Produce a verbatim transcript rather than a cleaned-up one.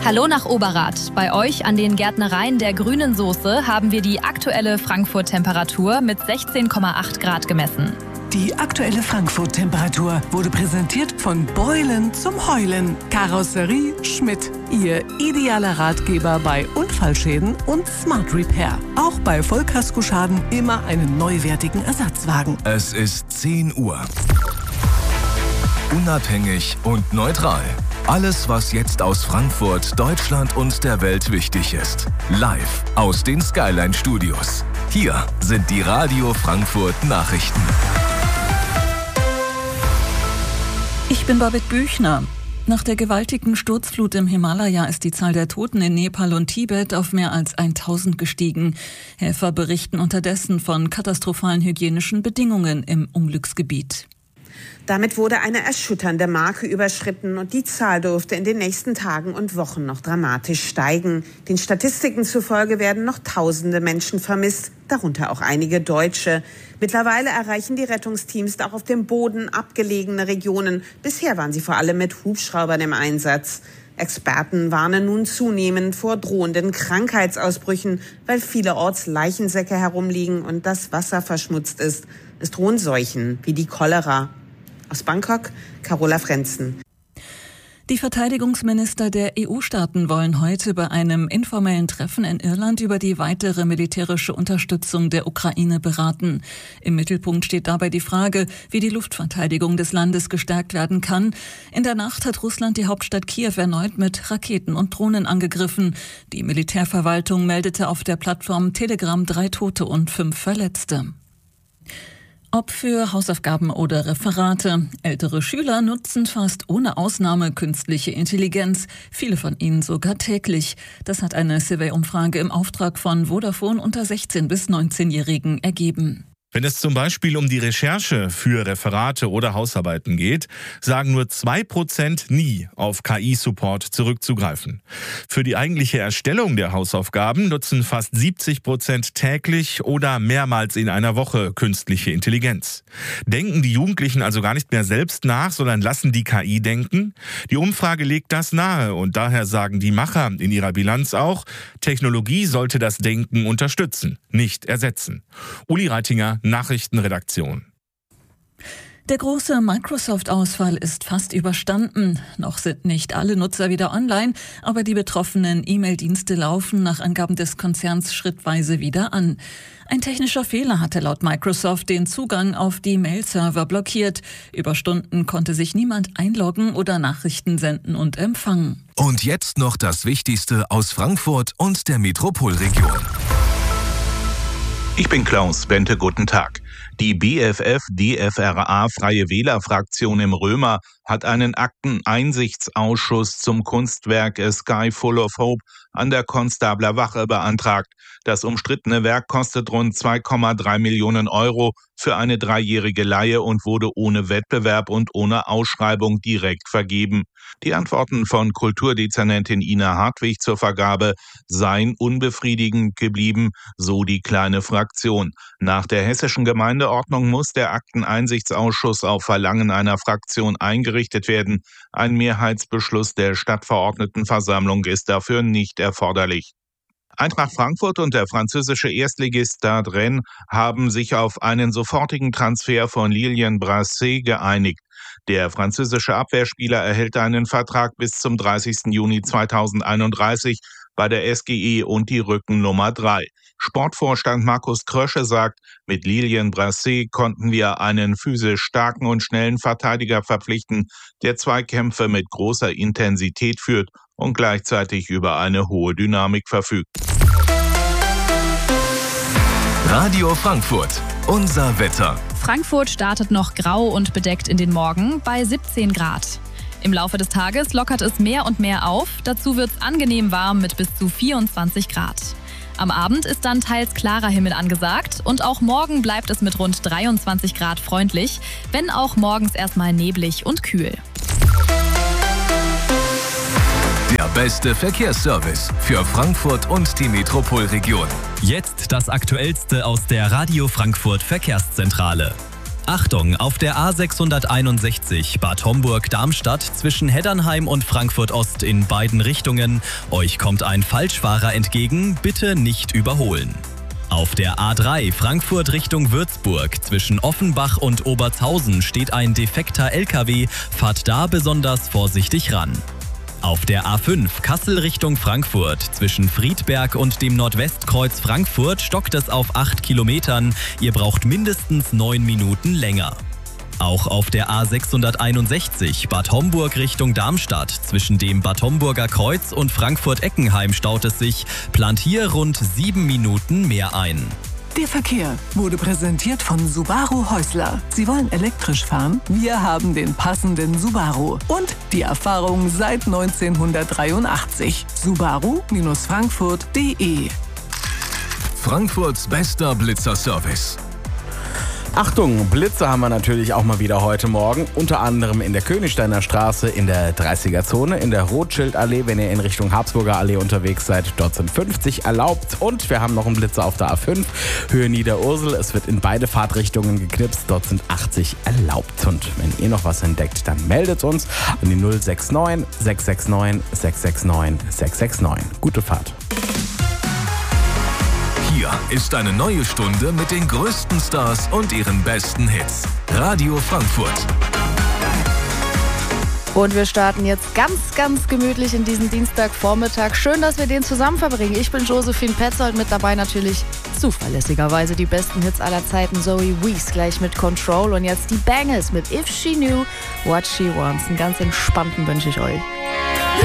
Hallo nach Oberrath. Bei euch an den Gärtnereien der grünen Soße haben wir die aktuelle Frankfurt-Temperatur mit sechzehn Komma acht Grad gemessen. Die aktuelle Frankfurt-Temperatur wurde präsentiert von Beulen zum Heulen. Karosserie Schmidt. Ihr idealer Ratgeber bei Unfallschäden und Smart Repair. Auch bei Vollkaskoschaden immer einen neuwertigen Ersatzwagen. Es ist zehn Uhr. Unabhängig und neutral. Alles, was jetzt aus Frankfurt, Deutschland und der Welt wichtig ist. Live aus den Skyline Studios. Hier sind die Radio Frankfurt Nachrichten. Ich bin Babette Büchner. Nach der gewaltigen Sturzflut im Himalaya ist die Zahl der Toten in Nepal und Tibet auf mehr als tausend gestiegen. Helfer berichten unterdessen von katastrophalen hygienischen Bedingungen im Unglücksgebiet. Damit wurde eine erschütternde Marke überschritten und die Zahl dürfte in den nächsten Tagen und Wochen noch dramatisch steigen. Den Statistiken zufolge werden noch tausende Menschen vermisst, darunter auch einige Deutsche. Mittlerweile erreichen die Rettungsteams auch auf dem Boden abgelegene Regionen. Bisher waren sie vor allem mit Hubschraubern im Einsatz. Experten warnen nun zunehmend vor drohenden Krankheitsausbrüchen, weil vielerorts Leichensäcke herumliegen und das Wasser verschmutzt ist. Es drohen Seuchen wie die Cholera. Aus Bangkok, Carola Frenzen. Die Verteidigungsminister der E U-Staaten wollen heute bei einem informellen Treffen in Irland über die weitere militärische Unterstützung der Ukraine beraten. Im Mittelpunkt steht dabei die Frage, wie die Luftverteidigung des Landes gestärkt werden kann. In der Nacht hat Russland die Hauptstadt Kiew erneut mit Raketen und Drohnen angegriffen. Die Militärverwaltung meldete auf der Plattform Telegram drei Tote und fünf Verletzte. Ob für Hausaufgaben oder Referate. Ältere Schüler nutzen fast ohne Ausnahme künstliche Intelligenz. Viele von ihnen sogar täglich. Das hat eine Survey-Umfrage im Auftrag von Vodafone unter sechzehn- bis neunzehnjährigen ergeben. Wenn es zum Beispiel um die Recherche für Referate oder Hausarbeiten geht, sagen nur zwei Prozent nie auf K I-Support zurückzugreifen. Für die eigentliche Erstellung der Hausaufgaben nutzen fast siebzig Prozent täglich oder mehrmals in einer Woche künstliche Intelligenz. Denken die Jugendlichen also gar nicht mehr selbst nach, sondern lassen die K I denken? Die Umfrage legt das nahe und daher sagen die Macher in ihrer Bilanz auch, Technologie sollte das Denken unterstützen, nicht ersetzen. Uli Reitinger, Nachrichtenredaktion. Der große Microsoft-Ausfall ist fast überstanden. Noch sind nicht alle Nutzer wieder online, aber die betroffenen E-Mail-Dienste laufen nach Angaben des Konzerns schrittweise wieder an. Ein technischer Fehler hatte laut Microsoft den Zugang auf die Mail-Server blockiert. Über Stunden konnte sich niemand einloggen oder Nachrichten senden und empfangen. Und jetzt noch das Wichtigste aus Frankfurt und der Metropolregion. Ich bin Klaus Bente, guten Tag. Die B F F-D F R A Freie Wähler-Fraktion im Römer hat einen Akteneinsichtsausschuss zum Kunstwerk A Sky Full of Hope an der Konstabler Wache beantragt. Das umstrittene Werk kostet rund zwei Komma drei Millionen Euro für eine dreijährige Leihe und wurde ohne Wettbewerb und ohne Ausschreibung direkt vergeben. Die Antworten von Kulturdezernentin Ina Hartwig zur Vergabe seien unbefriedigend geblieben, so die kleine Fraktion. Nach der hessischen Gemeindeordnung muss der Akteneinsichtsausschuss auf Verlangen einer Fraktion eingerichtet werden. Ein Mehrheitsbeschluss der Stadtverordnetenversammlung ist dafür nicht erforderlich. Eintracht Frankfurt und der französische Erstligist Stade Rennes haben sich auf einen sofortigen Transfer von Lilian Brassens geeinigt. Der französische Abwehrspieler erhält einen Vertrag bis zum dreißigsten Juni zweitausendeinunddreißig bei der S G E und die Rückennummer drei. Sportvorstand Markus Krösche sagt, mit Lilian Brassens konnten wir einen physisch starken und schnellen Verteidiger verpflichten, der Zweikämpfe mit großer Intensität führt und gleichzeitig über eine hohe Dynamik verfügt. Radio Frankfurt, unser Wetter. Frankfurt startet noch grau und bedeckt in den Morgen bei siebzehn Grad. Im Laufe des Tages lockert es mehr und mehr auf. Dazu wird es angenehm warm mit bis zu vierundzwanzig Grad. Am Abend ist dann teils klarer Himmel angesagt und auch morgen bleibt es mit rund dreiundzwanzig Grad freundlich, wenn auch morgens erstmal neblig und kühl. Der beste Verkehrsservice für Frankfurt und die Metropolregion. Jetzt das Aktuellste aus der Radio Frankfurt Verkehrszentrale. Achtung, auf der A sechshunderteinundsechzig Bad Homburg-Darmstadt zwischen Heddernheim und Frankfurt-Ost in beiden Richtungen. Euch kommt ein Falschfahrer entgegen, bitte nicht überholen. Auf der A drei Frankfurt Richtung Würzburg zwischen Offenbach und Obertshausen steht ein defekter L K W, fahrt da besonders vorsichtig ran. Auf der A fünf Kassel Richtung Frankfurt zwischen Friedberg und dem Nordwestkreuz Frankfurt stockt es auf acht Kilometern. Ihr braucht mindestens neun Minuten länger. Auch auf der A sechshunderteinundsechzig Bad Homburg Richtung Darmstadt zwischen dem Bad Homburger Kreuz und Frankfurt-Eckenheim staut es sich. Plant hier rund sieben Minuten mehr ein. Der Verkehr wurde präsentiert von Subaru Häusler. Sie wollen elektrisch fahren? Wir haben den passenden Subaru. Und die Erfahrung seit neunzehnhundertdreiundachtzig. Subaru Frankfurt punkt de. Frankfurts bester Blitzerservice. Achtung, Blitze haben wir natürlich auch mal wieder heute Morgen. Unter anderem in der Königsteiner Straße, in der dreißiger-Zone, in der Rothschild-Allee, wenn ihr in Richtung Habsburger Allee unterwegs seid. Dort sind fünfzig erlaubt. Und wir haben noch einen Blitzer auf der A fünf, Höhe Niederursel. Es wird in beide Fahrtrichtungen geknipst. Dort sind achtzig erlaubt. Und wenn ihr noch was entdeckt, dann meldet uns an die null sechs neun sechs sechs neun sechs sechs neun sechs sechs neun. Gute Fahrt. Hier ist eine neue Stunde mit den größten Stars und ihren besten Hits. Radio Frankfurt. Und wir starten jetzt ganz, ganz gemütlich in diesen Dienstagvormittag. Schön, dass wir den zusammen verbringen. Ich bin Josephine Petzold, mit dabei natürlich zuverlässigerweise die besten Hits aller Zeiten. Zoe Wees gleich mit Control und jetzt die Bangles mit If She Knew What She Wants. Einen ganz entspannten wünsche ich euch.